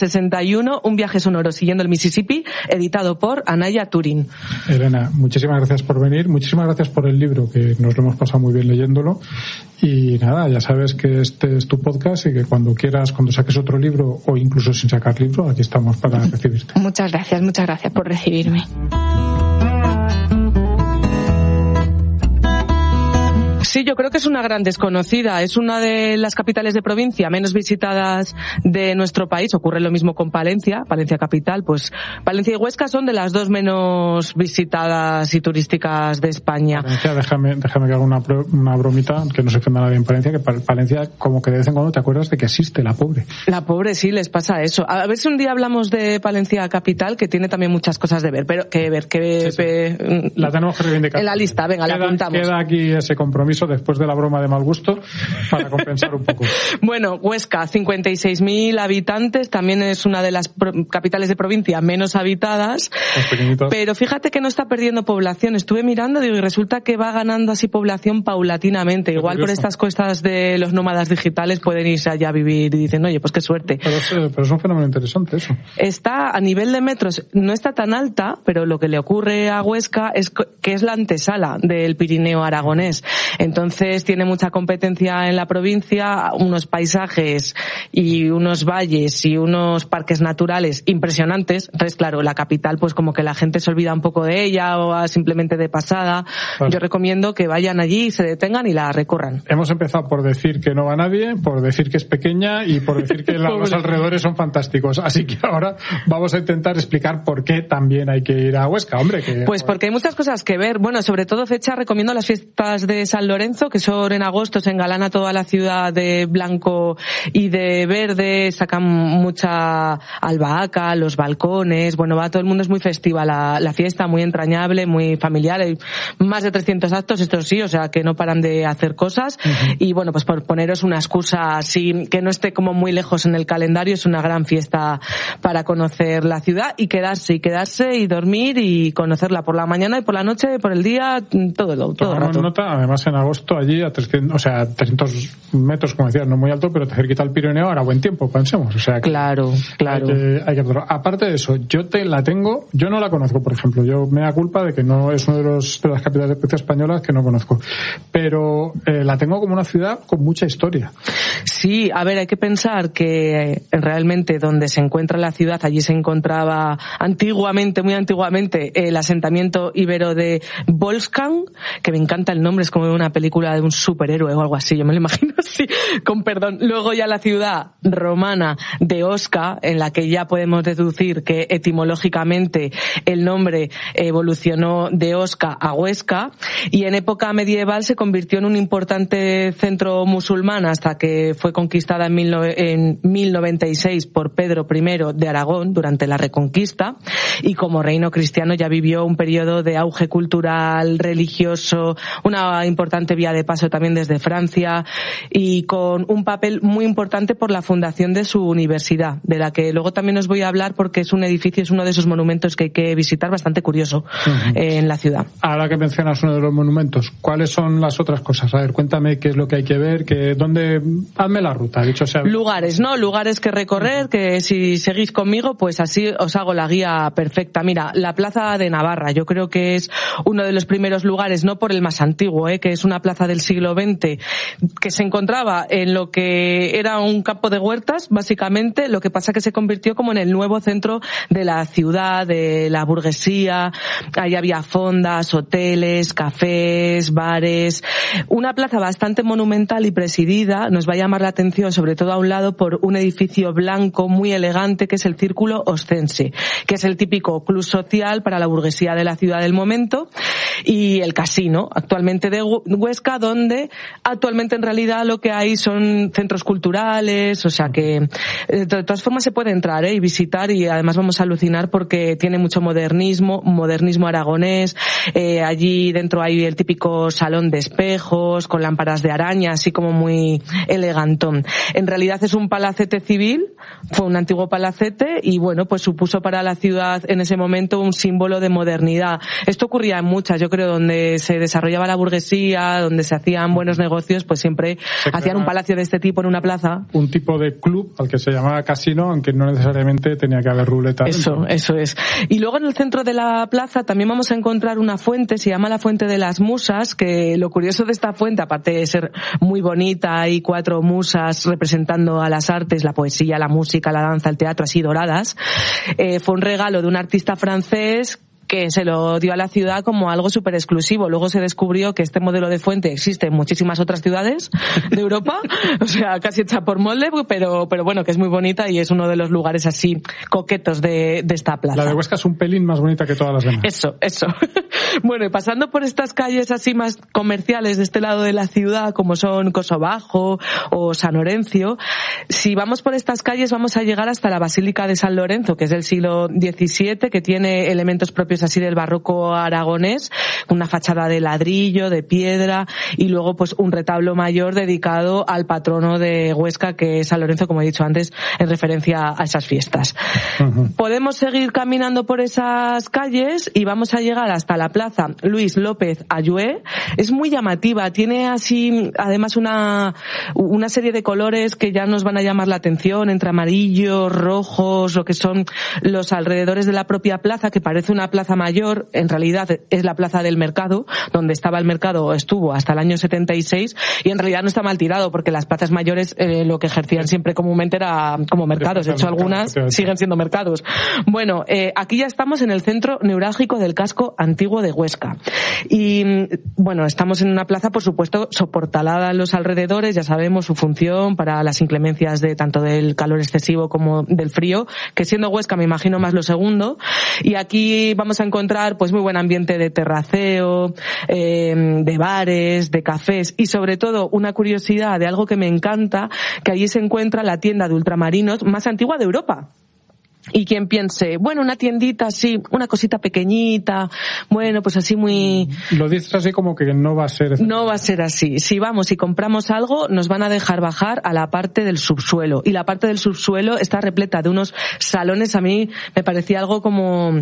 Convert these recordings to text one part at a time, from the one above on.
61, un viaje sonoro siguiendo el Mississippi, editado por Anaya Turín. Elena, muchísimas gracias por venir, muchísimas gracias por el libro, que nos lo hemos pasado muy bien leyéndolo. Y nada, ya sabes que este es tu podcast y que cuando quieras, cuando saques otro libro o incluso sin sacar libro, aquí estamos para recibirte. Muchas gracias por recibirme. Sí, yo creo que es una gran desconocida. Es una de las capitales de provincia menos visitadas de nuestro país. Ocurre lo mismo con Palencia capital. Pues Palencia y Huesca son de las dos menos visitadas y turísticas de España. Palencia, déjame que haga una bromita, que no se ofenda a nadie en Palencia, que Palencia como que de vez en cuando te acuerdas de que existe la pobre. La pobre, sí, les pasa eso. A ver si un día hablamos de Palencia capital, que tiene también muchas cosas de ver, pero sí. La tenemos que reivindicar. En la lista, venga, la apuntamos. Queda aquí ese compromiso después de la broma de mal gusto para compensar un poco. Bueno, Huesca, 56.000 habitantes, también es una de las capitales de provincia menos habitadas, pero fíjate que no está perdiendo población. Estuve mirando, y resulta que va ganando así población paulatinamente. Igual por estas cuestas de los nómadas digitales pueden irse allá a vivir y dicen, oye, pues qué suerte. Pero es un fenómeno interesante eso. Está a nivel de metros, no está tan alta, pero lo que le ocurre a Huesca es que es la antesala del Pirineo aragonés. Entonces tiene mucha competencia en la provincia, unos paisajes y unos valles y unos parques naturales impresionantes. Entonces, claro, la capital, pues como que la gente se olvida un poco de ella o va simplemente de pasada. Vale. Yo recomiendo que vayan allí, se detengan y la recorran. Hemos empezado por decir que no va nadie, por decir que es pequeña y por decir que los alrededores son fantásticos. Así que ahora vamos a intentar explicar por qué también hay que ir a Huesca, hombre. Pues porque hay muchas cosas que ver. Bueno, sobre todo fecha, recomiendo las fiestas de San Lorenzo, que son en agosto, se engalana toda la ciudad de blanco y de verde, sacan mucha albahaca, los balcones, bueno, va todo el mundo, es muy festiva la fiesta, muy entrañable, muy familiar, hay más de 300 actos, esto sí, o sea que no paran de hacer cosas. Uh-huh. Y bueno, pues por poneros una excusa así, que no esté como muy lejos en el calendario, es una gran fiesta para conocer la ciudad y quedarse y dormir y conocerla por la mañana y por la noche, por el día, todo el rato. Nota, además en agosto allí a 300 metros, como decías, no muy alto, pero cerquita al Pirineo, ahora buen tiempo, pensemos. O sea, claro. Hay que aparte de eso, yo no la conozco, por ejemplo, yo me da culpa de que no es una de las capitales de provincia españolas que no conozco, pero la tengo como una ciudad con mucha historia. Sí, a ver, hay que pensar que realmente donde se encuentra la ciudad, allí se encontraba muy antiguamente, el asentamiento íbero de Volscan, que me encanta el nombre, es como una película de un superhéroe o algo así, yo me lo imagino así, con perdón. Luego ya la ciudad romana de Osca, en la que ya podemos deducir que etimológicamente el nombre evolucionó de Osca a Huesca, y en época medieval se convirtió en un importante centro musulmán hasta que fue conquistada en 1096 por Pedro I de Aragón durante la Reconquista, y como reino cristiano ya vivió un periodo de auge cultural, religioso, una importante vía de paso también desde Francia, y con un papel muy importante por la fundación de su universidad, de la que luego también os voy a hablar porque es un edificio, es uno de esos monumentos que hay que visitar, bastante curioso. Uh-huh. En la ciudad. Ahora que mencionas uno de los monumentos, ¿cuáles son las otras cosas? A ver, cuéntame qué es lo que hay que ver, hazme la ruta, dicho sea. Lugares que recorrer, que si seguís conmigo, pues así os hago la guía perfecta. Mira, la Plaza de Navarra, yo creo que es uno de los primeros lugares, no por el más antiguo, que es una plaza del siglo XX, que se encontraba en lo que era un campo de huertas, básicamente, lo que pasa que se convirtió como en el nuevo centro de la ciudad, de la burguesía. Ahí había fondas, hoteles, cafés, bares, una plaza bastante monumental y presidida. Nos va a llamar la atención, sobre todo a un lado, por un edificio blanco muy elegante que es el Círculo Oscense, que es el típico club social para la burguesía de la ciudad del momento, y el casino actualmente de Huesca, donde actualmente en realidad lo que hay son centros culturales, o sea que de todas formas se puede entrar y visitar, y además vamos a alucinar porque tiene mucho modernismo aragonés. Allí dentro hay el típico salón de espejos con lámparas de araña, así como muy elegantón. En realidad es un palacete civil, fue un antiguo palacete, y bueno, pues supuso para la ciudad en ese momento un símbolo de modernidad. Esto ocurría en muchas, yo creo, donde se desarrollaba la burguesía Huesca, donde se hacían buenos negocios, pues siempre hacían un palacio de este tipo en una plaza. Un tipo de club al que se llamaba casino, aunque no necesariamente tenía que haber ruleta. Eso es. Y luego en el centro de la plaza también vamos a encontrar una fuente, se llama la Fuente de las Musas, que lo curioso de esta fuente, aparte de ser muy bonita, hay 4 musas representando a las artes, la poesía, la música, la danza, el teatro, así doradas. Fue un regalo de un artista francés que se lo dio a la ciudad como algo súper exclusivo. Luego se descubrió que este modelo de fuente existe en muchísimas otras ciudades de Europa, o sea, casi hecha por molde, pero bueno, que es muy bonita y es uno de los lugares así coquetos de esta plaza. La de Huesca es un pelín más bonita que todas las demás. Eso. Bueno, y pasando por estas calles así más comerciales de este lado de la ciudad, como son Coso Bajo o San Lorenzo, si vamos por estas calles vamos a llegar hasta la Basílica de San Lorenzo, que es del siglo XVII, que tiene elementos propios así del barroco aragonés, una fachada de ladrillo, de piedra, y luego pues un retablo mayor dedicado al patrono de Huesca, que es San Lorenzo, como he dicho antes, en referencia a esas fiestas. Uh-huh. Podemos seguir caminando por esas calles y vamos a llegar hasta la plaza Luis López Ayué. Es muy llamativa, tiene así además una serie de colores que ya nos van a llamar la atención, entre amarillos, rojos, lo que son los alrededores de la propia plaza, que parece una plaza mayor, en realidad es la plaza del mercado, donde estaba el mercado, estuvo hasta el año 76, y en realidad no está mal tirado, porque las plazas mayores lo que ejercían siempre comúnmente era como mercados, de hecho algunas siguen siendo mercados. Bueno, aquí ya estamos en el centro neurálgico del casco antiguo de Huesca, y bueno, estamos en una plaza, por supuesto, soportalada en los alrededores, ya sabemos su función para las inclemencias de tanto del calor excesivo como del frío, que siendo Huesca me imagino más lo segundo, y aquí vamos a encontrar pues muy buen ambiente de terraceo, de bares, de cafés, y sobre todo una curiosidad de algo que me encanta, que allí se encuentra la tienda de ultramarinos más antigua de Europa. Y quien piense, bueno, una tiendita así, una cosita pequeñita, bueno, pues así muy... Lo dices así como que no va a ser... No va a ser así. Si vamos y compramos algo, nos van a dejar bajar a la parte del subsuelo. Y la parte del subsuelo está repleta de unos salones, a mí me parecía algo como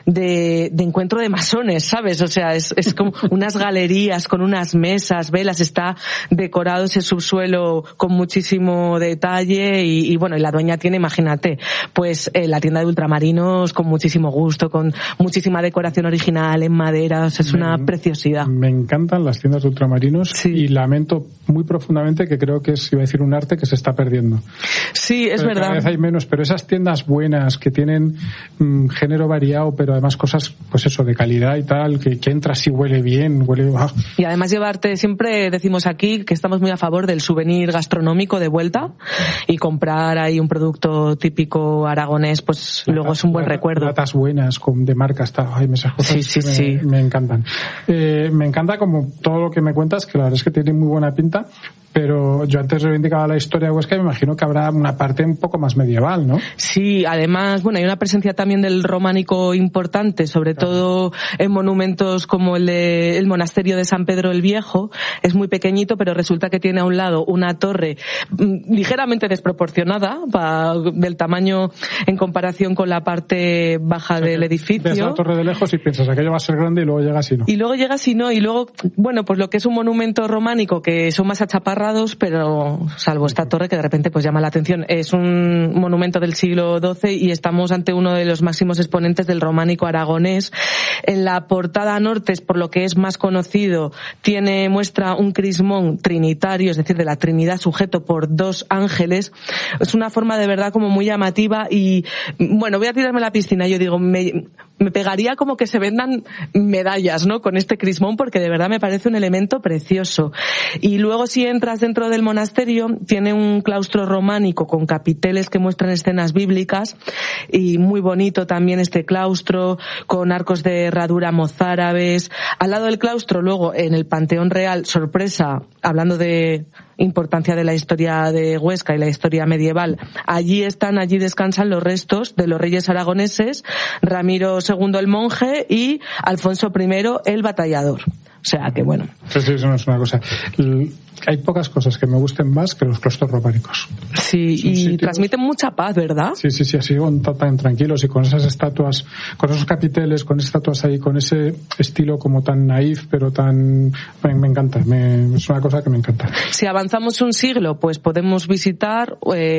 de encuentro de masones, ¿sabes? O sea, es como unas galerías con unas mesas, velas, está decorado ese subsuelo con muchísimo detalle y bueno, y la dueña tiene, imagínate, pues la tienda de ultramarinos con muchísimo gusto, con muchísima decoración original en madera, o sea, es una preciosidad. Me encantan las tiendas de ultramarinos, sí. Y lamento muy profundamente que creo que iba a decir un arte que se está perdiendo. Sí, es verdad. Cada vez hay menos, pero esas tiendas buenas que tienen género variado, pero además cosas, pues eso, de calidad y tal, que entras y huele bien, Y además llevarte, siempre decimos aquí que estamos muy a favor del souvenir gastronómico de vuelta y comprar ahí un producto típico aragonés, pues luego es un buen recuerdo. Latas buenas, de marca, esas cosas sí. Me encantan. Me encanta como todo lo que me cuentas, que la verdad es que tiene muy buena pinta, pero yo antes reivindicaba la historia de Huesca y me imagino que habrá una parte un poco más medieval, ¿no? Sí, además, bueno, hay una presencia también del románico importante, sobre todo en monumentos como el monasterio de San Pedro el Viejo. Es muy pequeñito, pero resulta que tiene a un lado una torre ligeramente desproporcionada del tamaño en comparación con la parte baja del edificio. Ves la torre de lejos y piensas, aquello va a ser grande, y luego llegas y no. Y luego llegas y no, y luego, bueno, pues lo que es un monumento románico, que son más achaparrados, pero salvo esta torre que de repente pues llama la atención. Es un monumento del siglo XII y estamos ante uno de los máximos exponentes del románico aragonés. En la portada norte, por lo que es más conocido, muestra un crismón trinitario, es decir, de la Trinidad, sujeto por 2 ángeles. Es una forma de verdad como muy llamativa y, bueno, voy a tirarme a la piscina. Yo digo, me pegaría como que se vendan medallas, ¿no?, con este crismón, porque de verdad me parece un elemento precioso. Y luego, si entras dentro del monasterio, tiene un claustro románico con capiteles que muestran escenas bíblicas, y muy bonito también este claustro, con arcos de herradura mozárabes. Al lado del claustro, luego, en el Panteón Real, sorpresa, hablando de importancia de la historia de Huesca y la historia medieval, allí descansan los restos de los reyes aragoneses, Ramiro II el monje y Alfonso I el batallador. O sea que bueno. Sí, eso es una cosa. Hay pocas cosas que me gusten más que los claustros románicos. Sí, y sitios... transmiten mucha paz, ¿verdad? Sí, así tan tranquilos y con esas estatuas, con esos capiteles, con esas estatuas ahí, con ese estilo como tan naif, pero tan... Me encanta, es una cosa que me encanta. Si avanzamos un siglo, pues podemos visitar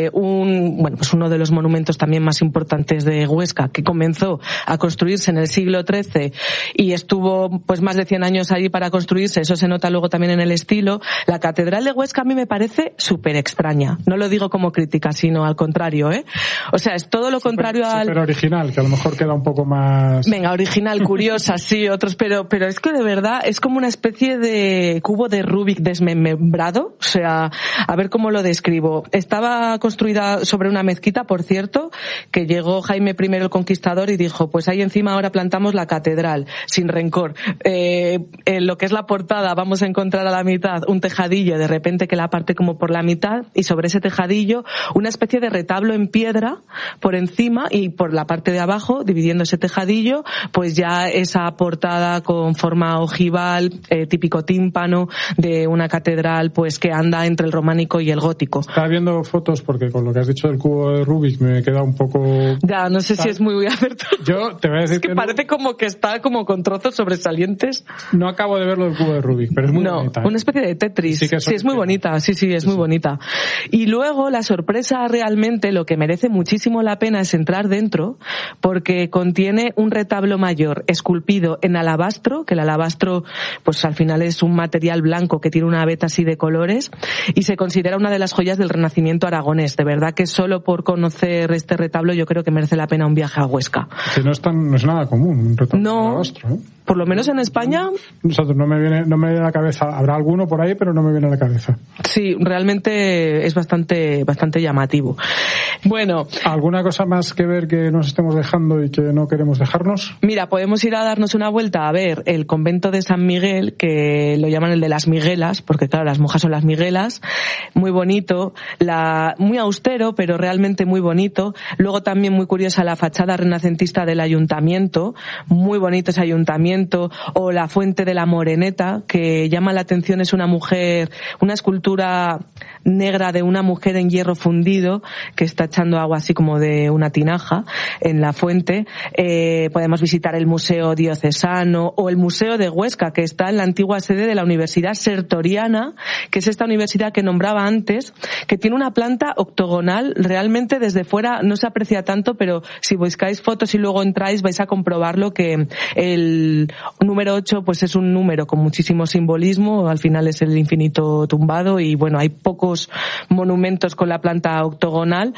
uno de los monumentos también más importantes de Huesca, que comenzó a construirse en el siglo XIII y estuvo pues más de 100 años allí para construirse. Eso se nota luego también en el estilo. La Catedral de Huesca a mí me parece súper extraña. No lo digo como crítica, sino al contrario, ¿eh? O sea, es todo lo contrario al... Súper original, que a lo mejor queda un poco más... Venga, original, curiosa, sí, otros, pero es que de verdad es como una especie de cubo de Rubik desmembrado. O sea, a ver cómo lo describo. Estaba construida sobre una mezquita, por cierto, que llegó Jaime I el Conquistador y dijo, pues ahí encima ahora plantamos la catedral, sin rencor. En lo que es la portada vamos a encontrar a la mitad un tejadillo, de repente que la parte como por la mitad, y sobre ese tejadillo una especie de retablo en piedra por encima, y por la parte de abajo, dividiendo ese tejadillo, pues ya esa portada con forma ojival, típico tímpano de una catedral pues que anda entre el románico y el gótico. Estaba viendo fotos porque con lo que has dicho del cubo de Rubik me queda un poco... Ya, no sé si es muy acertado. Yo te voy a decir es que parece como que está como con trozos sobresalientes. No acabo de verlo del cubo de Rubik, pero es muy bonita. Una especie de Tetris. Sí, es muy bonita, sí, es muy bonita. Y luego la sorpresa realmente, lo que merece muchísimo la pena es entrar dentro, porque contiene un retablo mayor esculpido en alabastro, que el alabastro pues al final es un material blanco que tiene una veta así de colores, y se considera una de las joyas del Renacimiento aragonés. De verdad que solo por conocer este retablo yo creo que merece la pena un viaje a Huesca. Que no es nada común un retablo de alabastro, ¿eh? Por lo menos en España. No me viene a la cabeza. Habrá alguno por ahí, pero no me viene a la cabeza. Sí, realmente es bastante llamativo. Bueno. ¿Alguna cosa más que ver que nos estemos dejando y que no queremos dejarnos? Mira, podemos ir a darnos una vuelta a ver el convento de San Miguel, que lo llaman el de las Miguelas, porque claro, las monjas son las Miguelas. Muy bonito, muy austero, pero realmente muy bonito. Luego también muy curiosa la fachada renacentista del ayuntamiento. Muy bonito ese ayuntamiento. O la fuente de la Moreneta, que llama la atención, es una mujer, una escultura negra de una mujer en hierro fundido que está echando agua así como de una tinaja en la fuente. Podemos visitar el Museo Diocesano o el Museo de Huesca, que está en la antigua sede de la Universidad Sertoriana, que es esta universidad que nombraba antes, que tiene una planta octogonal. Realmente desde fuera no se aprecia tanto, pero si buscáis fotos y luego entráis vais a comprobarlo, que el número 8 pues es un número con muchísimo simbolismo. Al final es el infinito tumbado, y bueno, hay pocos monumentos con la planta octogonal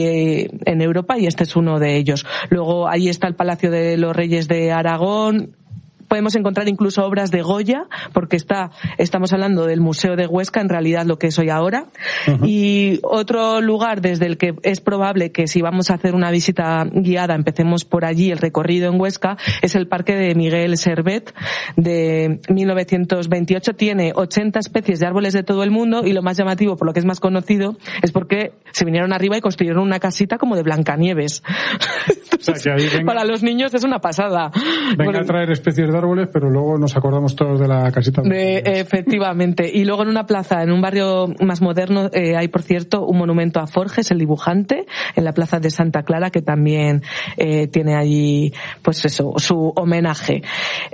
en Europa, y este es uno de ellos. Luego ahí está el Palacio de los Reyes de Aragón. Podemos encontrar incluso obras de Goya, porque estamos hablando del Museo de Huesca, en realidad lo que es hoy ahora. Uh-huh. Y otro lugar desde el que es probable que si vamos a hacer una visita guiada empecemos por allí el recorrido en Huesca, es el Parque de Miguel Servet de 1928. Tiene 80 especies de árboles de todo el mundo, y lo más llamativo, por lo que es más conocido, es porque se vinieron arriba y construyeron una casita como de Blancanieves. Entonces, o sea, para los niños es una pasada. Venga a traer especies de árboles, pero luego nos acordamos todos de la casita. Efectivamente. Y luego en una plaza, en un barrio más moderno, hay, por cierto, un monumento a Forges, el dibujante, en la plaza de Santa Clara, que también tiene allí, pues eso, su homenaje.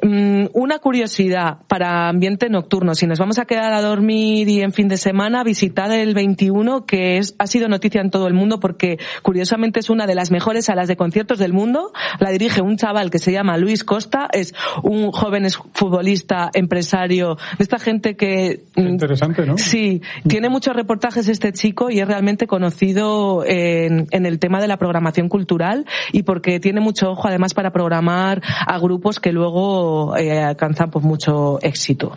Una curiosidad para ambiente nocturno: si nos vamos a quedar a dormir y en fin de semana, visitad el 21, que ha sido noticia en todo el mundo, porque curiosamente es una de las mejores salas de conciertos del mundo. La dirige un chaval que se llama Luis Costa, es un joven futbolista, empresario, de esta gente que... Interesante, ¿no? Sí, tiene muchos reportajes este chico, y es realmente conocido en el tema de la programación cultural, y porque tiene mucho ojo además para programar a grupos que luego alcanzan pues mucho éxito.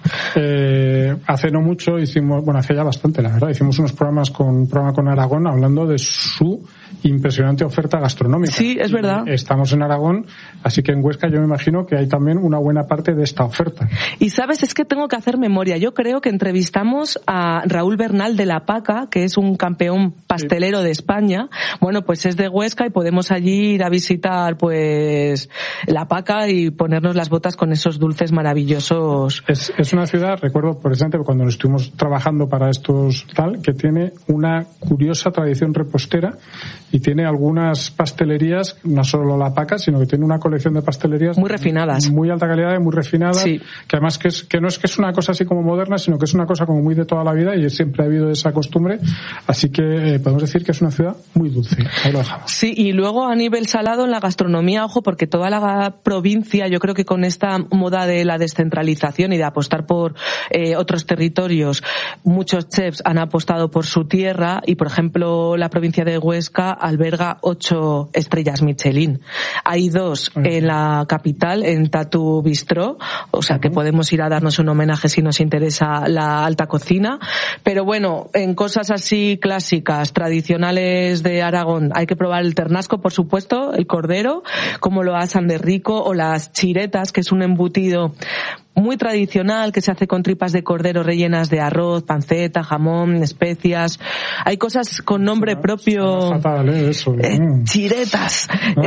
Hace no mucho hace ya bastante, la verdad, hicimos un programa con Aragón hablando de su impresionante oferta gastronómica. Sí, es verdad. Estamos en Aragón, así que en Huesca yo me imagino que hay también una buena parte de esta oferta. Y sabes, es que tengo que hacer memoria. Yo creo que entrevistamos a Raúl Bernal de La Paca, que es un campeón pastelero de España. Bueno, pues es de Huesca y podemos allí ir a visitar pues La Paca y ponernos las botas con esos dulces maravillosos. Es una ciudad, recuerdo precisamente cuando nos estuvimos trabajando para estos tal, que tiene una curiosa tradición repostera y tiene algunas pastelerías, no solo La Paca, sino que tiene una colección de pastelerías muy refinadas, muy alta calidad y muy refinadas, sí. Que además que no es que es una cosa así como moderna, sino que es una cosa como muy de toda la vida y siempre ha habido esa costumbre, así que podemos decir que es una ciudad muy dulce. Ahí lo dejamos. Sí, y luego a nivel salado en la gastronomía, ojo, porque toda la provincia, yo creo que con esta moda de la descentralización y de apostar por otros territorios, muchos chefs han apostado por su tierra y, por ejemplo, la provincia de Huesca alberga 8 estrellas Michelin. Hay 2 en la capital, en Tatu Bistró, o sea que podemos ir a darnos un homenaje si nos interesa la alta cocina. Pero bueno, en cosas así clásicas, tradicionales de Aragón, hay que probar el ternasco, por supuesto, el cordero, como lo asan de rico, o las chiretas, que es un embutido muy tradicional que se hace con tripas de cordero rellenas de arroz, panceta, jamón, especias. Hay cosas con nombre propio. Fatal, eso. Chiretas.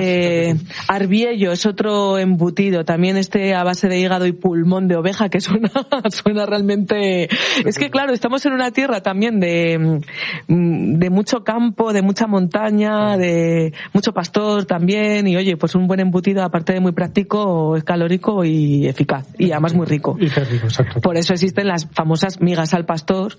Arbiello es otro embutido, también a base de hígado y pulmón de oveja, que suena realmente. Es que claro, estamos en una tierra también de mucho campo, de mucha montaña, de mucho pastor también, y oye, pues un buen embutido, aparte de muy práctico, es calórico y eficaz, y además muy rico. Y qué rico, exacto. Por eso existen las famosas migas al pastor,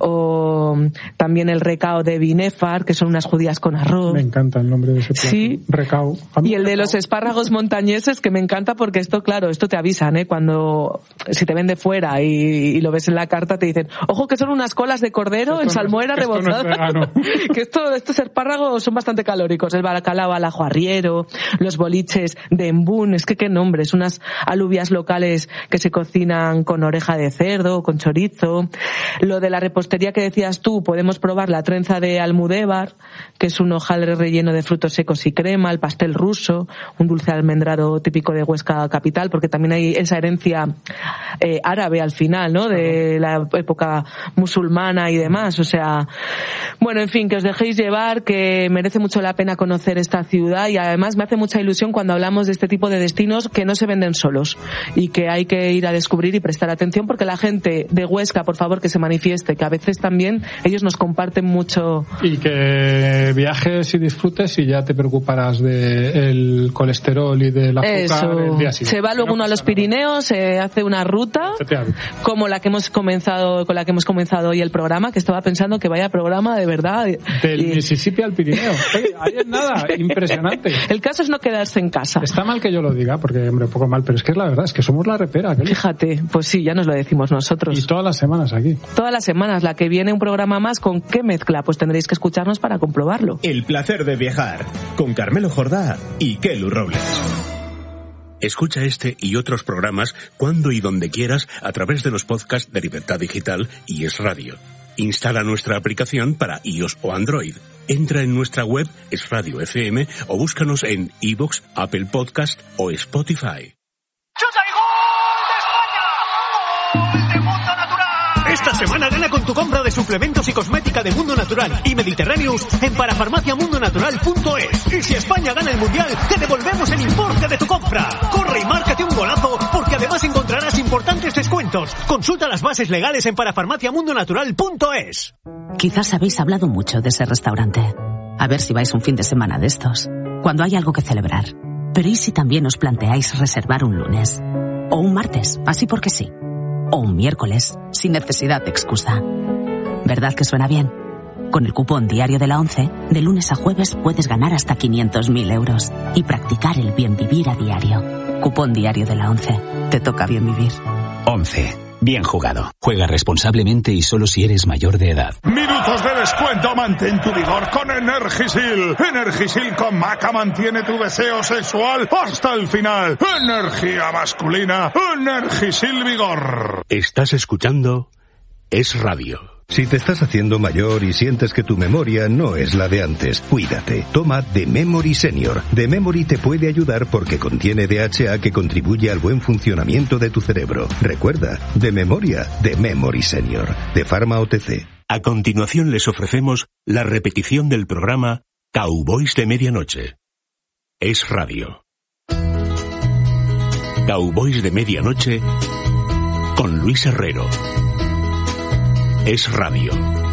o también el recao de Binefar, que son unas judías con arroz. Me encanta el nombre de ese plato. Sí. Recao. Y el de los espárragos montañeses, que me encanta porque esto te avisan, cuando, si te ven de fuera y lo ves en la carta, te dicen, ojo que son unas colas de cordero en salmuera rebozada. Que estos espárragos son bastante calóricos. El bacalao al ajo arriero, los boliches de embún, es que qué nombres, unas alubias locales que se cocinan con oreja de cerdo, con chorizo. Lo de la repostería que decías tú, podemos probar la trenza de Almudévar, que es un hojaldre relleno de frutos secos y crema, el pastel ruso, un dulce almendrado típico de Huesca capital, porque también hay esa herencia árabe al final, ¿no? De la época musulmana y demás. O sea, bueno, en fin, que os dejéis llevar, que merece mucho la pena conocer esta ciudad, y además me hace mucha ilusión cuando hablamos de este tipo de destinos que no se venden solos y que hay que ir a descubrir y prestar atención, porque la gente de Huesca, por favor, que se manifieste, que a veces también ellos nos comparten mucho. Y que viajes y disfrutes y ya te preocuparás del colesterol y del azúcar el día siguiente. Se va luego uno a los Pirineos, se hace una ruta como la que hemos comenzado, con la que hemos comenzado hoy el programa, que estaba pensando que vaya programa de verdad. Del Mississippi al Pirineo. Ahí es nada, impresionante. El caso es no quedarse en casa. Está mal que yo lo diga, porque hombre, poco mal, pero es que es la verdad, es que somos la repera. Fíjate, pues sí, ya nos lo decimos nosotros. Y todas las semanas aquí. Todas las semanas, la que viene un programa más, ¿con qué mezcla? Pues tendréis que escucharnos para comprobarlo. El placer de viajar, con Carmelo Jordá y Kelu Robles. Escucha este y otros programas cuando y donde quieras a través de los podcasts de Libertad Digital y Es Radio. Instala nuestra aplicación para iOS o Android. Entra en nuestra web, Es Radio FM, o búscanos en iVoox, Apple Podcast o Spotify. Esta semana gana con tu compra de suplementos y cosmética de Mundo Natural y Mediterráneos en parafarmaciamundonatural.es. Y si España gana el Mundial, te devolvemos el importe de tu compra. Corre y márcate un golazo, porque además encontrarás importantes descuentos. Consulta las bases legales en parafarmaciamundonatural.es. Quizás habéis hablado mucho de ese restaurante. A ver si vais un fin de semana de estos, cuando hay algo que celebrar. Pero ¿y si también os planteáis reservar un lunes? O un martes, así porque sí. O un miércoles, sin necesidad de excusa. ¿Verdad que suena bien? Con el cupón Diario de la ONCE, de lunes a jueves puedes ganar hasta 500.000 euros y practicar el bien vivir a diario. Cupón Diario de la ONCE. Te toca bien vivir. 11. Bien jugado. Juega responsablemente y solo si eres mayor de edad. Minutos de descuento. Mantén tu vigor con Energisil. Energisil con Maca mantiene tu deseo sexual hasta el final. Energía masculina. Energisil Vigor. Estás escuchando Es Radio. Si te estás haciendo mayor y sientes que tu memoria no es la de antes, cuídate. Toma The Memory Senior. The Memory te puede ayudar porque contiene DHA que contribuye al buen funcionamiento de tu cerebro. Recuerda, de memoria, The Memory Senior, de Pharma OTC. A continuación les ofrecemos la repetición del programa Cowboys de Medianoche. Es Radio. Cowboys de Medianoche con Luis Herrero. Es Radio.